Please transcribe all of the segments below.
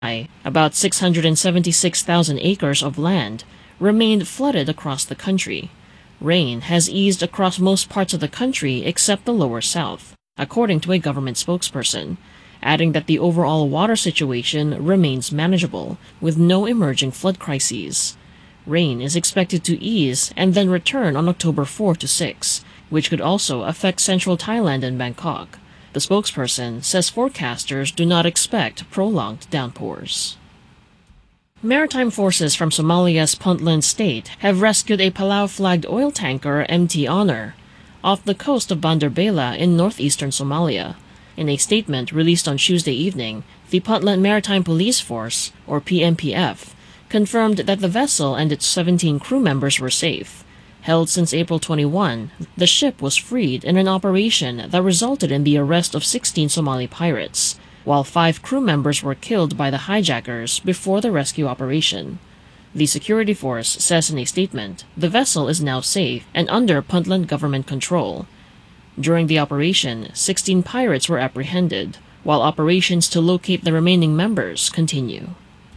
about 676,000 acres of land remained flooded across the country. Rain has eased across most parts of the country except the lower south, according to a government spokesperson, adding that the overall water situation remains manageable, with no emerging flood crises. Rain is expected to ease and then return on October 4 to 6, which could also affect central Thailand and Bangkok. The spokesperson says forecasters do not expect prolonged downpours. Maritime forces from Somalia's Puntland state have rescued a Palau-flagged oil tanker MT Honor off the coast of Bandar Bela in northeastern Somalia. In a statement released on Tuesday evening, the Puntland Maritime Police Force, or PMPF, confirmed that the vessel and its 17 crew members were safe. Held since April 21, the ship was freed in an operation that resulted in the arrest of 16 Somali pirates, while 5 crew members were killed by the hijackers before the rescue operation. The security force says in a statement, the vessel is now safe and under Puntland government control. During the operation, 16 pirates were apprehended, while operations to locate the remaining members continue.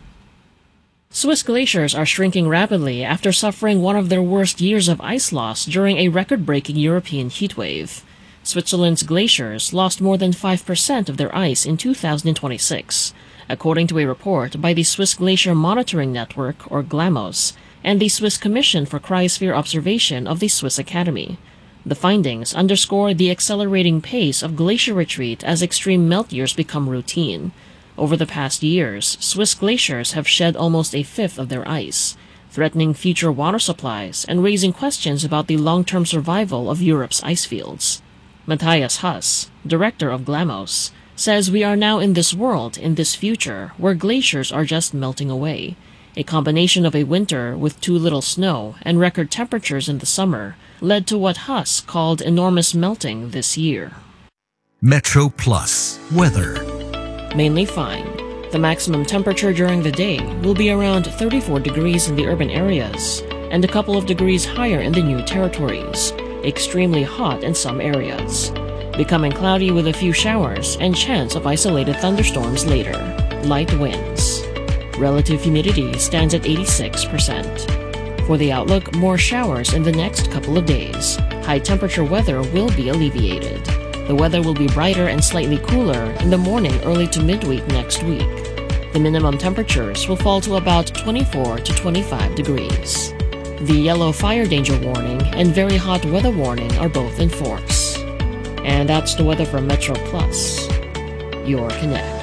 Swiss glaciers are shrinking rapidly after suffering one of their worst years of ice loss during a record-breaking European heatwave. Switzerland's glaciers lost more than 5% of their ice in 2026, according to a report by the Swiss Glacier Monitoring Network, or GLAMOS, and the Swiss Commission for Cryosphere Observation of the Swiss Academy. The findings underscore the accelerating pace of glacier retreat as extreme melt years become routine. Over the past years, Swiss glaciers have shed almost a fifth of their ice, threatening future water supplies and raising questions about the long-term survival of Europe's ice fields. Matthias Huss, director of GLAMOS, says we are now in this world, in this future, where glaciers are just melting away. A combination of a winter with too little snow and record temperatures in the summer led to what Huss called enormous melting this year. Metro Plus weather. Mainly fine. The maximum temperature during the day will be around 34 degrees in the urban areas and a couple of degrees higher in the new territories. Extremely hot in some areas. Becoming cloudy with a few showers and chance of isolated thunderstorms later. Light winds. Relative humidity stands at 86%. For the outlook, more showers in the next couple of days. High temperature weather will be alleviated. The weather will be brighter and slightly cooler in the morning early to midweek next week. The minimum temperatures will fall to about 24 to 25 degrees. The yellow fire danger warning and very hot weather warning are both in force. And that's the weather from Metro Plus, your Connect.